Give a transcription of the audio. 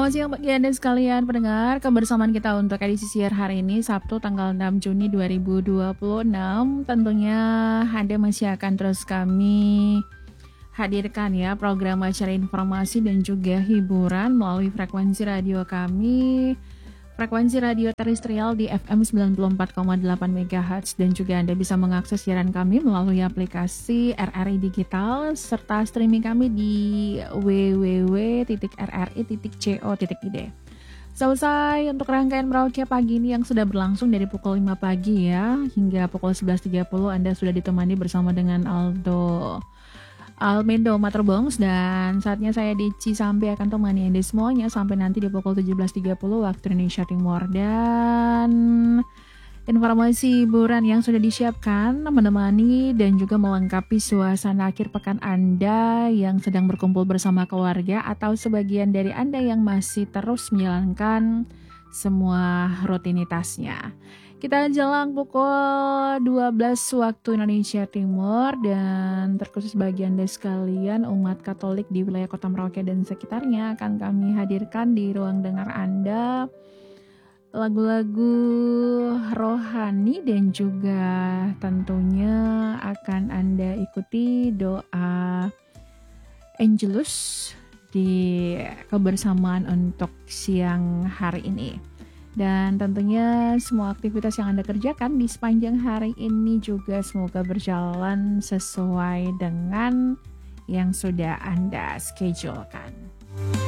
Selamat siang bagi Anda sekalian pendengar. Kebersamaan kita untuk edisi siar hari ini Sabtu tanggal 6 Juni 2026. Tentunya Anda masih akan terus kami hadirkan ya program acara informasi dan juga hiburan melalui frekuensi radio kami. Frekuensi radio terestrial di FM 94,8 MHz dan juga Anda bisa mengakses siaran kami melalui aplikasi RRI Digital serta streaming kami di www.rri.co.id. Selesai untuk rangkaian Merauke pagi ini yang sudah berlangsung dari pukul 5 pagi ya hingga pukul 11.30 Anda sudah ditemani bersama dengan Almendo Materbongs dan saatnya saya Deci sampai akan temani Anda semuanya sampai nanti di pukul 17.30 waktu Indonesia Timur dan informasi hiburan yang sudah disiapkan menemani dan juga melengkapi suasana akhir pekan Anda yang sedang berkumpul bersama keluarga atau sebagian dari Anda yang masih terus menjalankan semua rutinitasnya. Kita jelang pukul 12 waktu Indonesia Timur dan terkhusus bagi Anda sekalian umat Katolik di wilayah Kota Merauke dan sekitarnya akan kami hadirkan di ruang dengar Anda lagu-lagu rohani dan juga tentunya akan Anda ikuti doa Angelus di kebersamaan untuk siang hari ini. Dan tentunya semua aktivitas yang Anda kerjakan di sepanjang hari ini juga semoga berjalan sesuai dengan yang sudah Anda schedulekan.